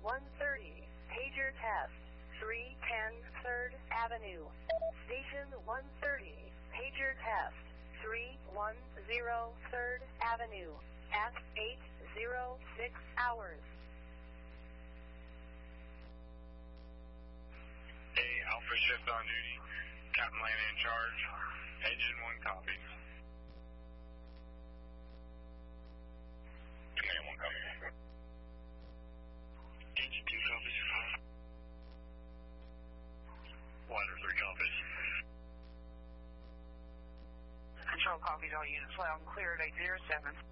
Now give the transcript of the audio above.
130, pager test, 310 3rd Avenue. Station 130, pager test, 310 3rd Avenue, at 8:06 hours. Hey, Alpha Shift on duty. Captain Lane in charge. Engine 1 copies. Command 1 copies. Engine 2 copies. Ladder 3 copies. Control copies, all units loud and clear at 807.